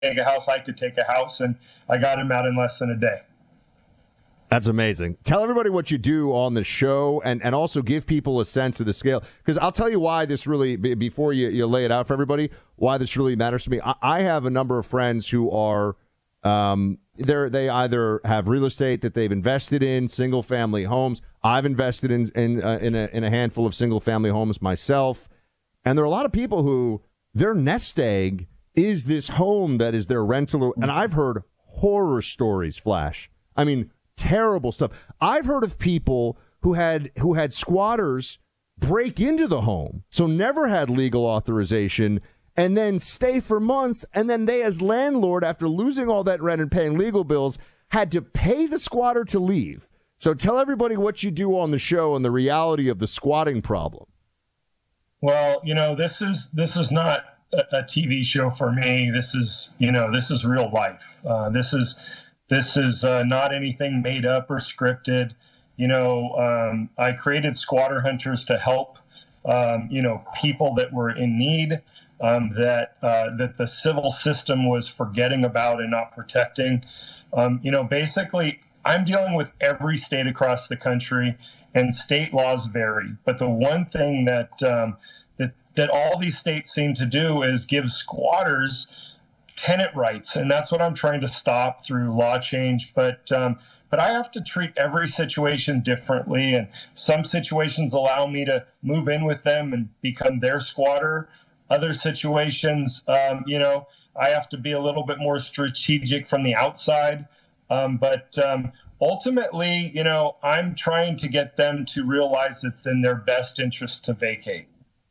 take a house, I could take a house, and I got him out in less than a day. That's amazing. Tell everybody what you do on the show and also give people a sense of the scale. Because I'll tell you why this really, before you lay it out for everybody, why this really matters to me. I have a number of friends who are, they either have real estate that they've invested in, single-family homes. I've invested in a handful of single-family homes myself. And there are a lot of people who their nest egg is this home that is their rental. And I've heard horror stories, Flash. I mean, terrible stuff. I've heard of people who had squatters break into the home, so never had legal authorization, and then stay for months, and then they, as landlord, after losing all that rent and paying legal bills, had to pay the squatter to leave. So tell everybody what you do on the show and the reality of the squatting problem. Well, this is not a TV show for me. This is real life. This is not anything made up or scripted. I created Squatter Hunters to help, people that were in need, that the civil system was forgetting about and not protecting. Basically, I'm dealing with every state across the country, and state laws vary. But the one thing that all these states seem to do is give squatters tenant rights, and that's what I'm trying to stop through law change. But I have to treat every situation differently, and some situations allow me to move in with them and become their squatter. Other situations, I have to be a little bit more strategic from the outside. But ultimately, I'm trying to get them to realize it's in their best interest to vacate.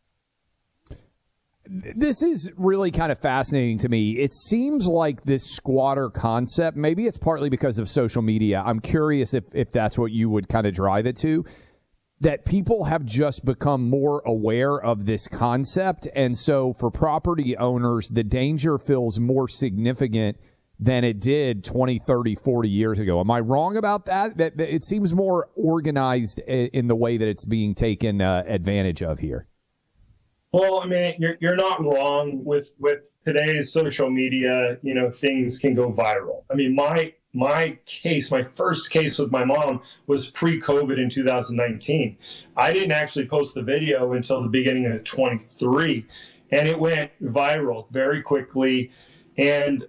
This is really kind of fascinating to me. It seems like this squatter concept, maybe it's partly because of social media. I'm curious if that's what you would kind of drive it to, that people have just become more aware of this concept. And so for property owners, the danger feels more significant than it did 20, 30, 40 years ago. Am I wrong about that? That it seems more organized in the way that it's being taken advantage of here. Well, I mean, you're not wrong with today's social media. Things can go viral. I mean, my first case with my mom was pre-COVID in 2019. I didn't actually post the video until the beginning of 23, and it went viral very quickly. And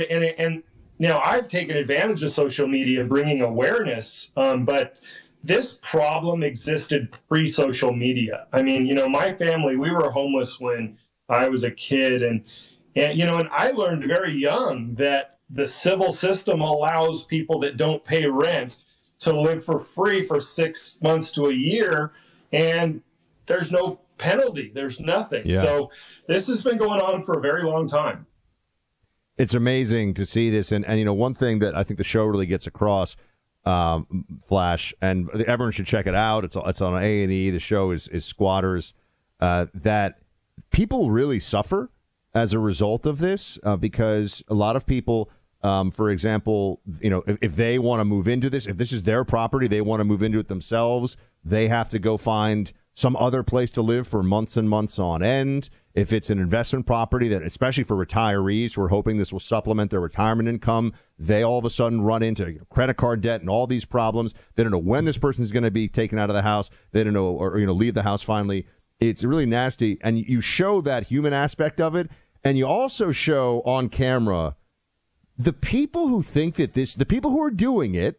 I've taken advantage of social media, bringing awareness, but this problem existed pre-social media. I mean, my family, we were homeless when I was a kid. And I learned very young that the civil system allows people that don't pay rent to live for free for 6 months to a year. And there's no penalty. There's nothing. Yeah. So this has been going on for a very long time. It's amazing to see this. And one thing that I think the show really gets across, Flash, and everyone should check it out. It's on A&E. The show is Squatters. That people really suffer as a result of this, because a lot of people, for example, if they want to move into this, if this is their property, they want to move into it themselves, they have to go find some other place to live for months and months on end. If it's an investment property, that especially for retirees who are hoping this will supplement their retirement income, they all of a sudden run into credit card debt and all these problems. They don't know when this person is going to be taken out of the house. They don't know, or leave the house finally. It's really nasty. And you show that human aspect of it, and you also show on camera the people who think that the people who are doing it,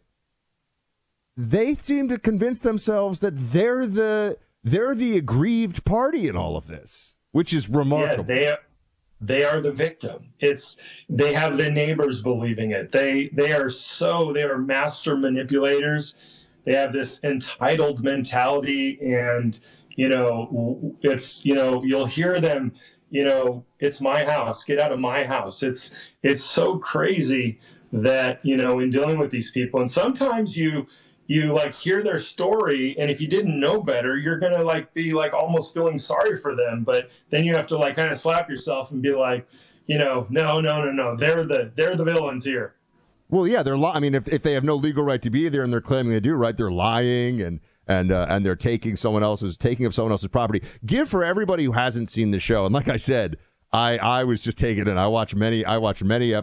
they seem to convince themselves that they're the aggrieved party in all of this, which is remarkable. Yeah, they are the victim. They have the neighbors believing it. They are master manipulators. They have this entitled mentality, and you'll hear them, it's my house, get out of my house. It's so crazy that, in dealing with these people, and sometimes you hear their story, and if you didn't know better, you're going to be almost feeling sorry for them. But then you have to kind of slap yourself and be like, no. They're the villains here. Well, yeah, they're I mean, if they have no legal right to be there and they're claiming they do, right, they're lying and they're taking of someone else's property. Give for everybody who hasn't seen the show. And like I said, I was just taking it. I watched many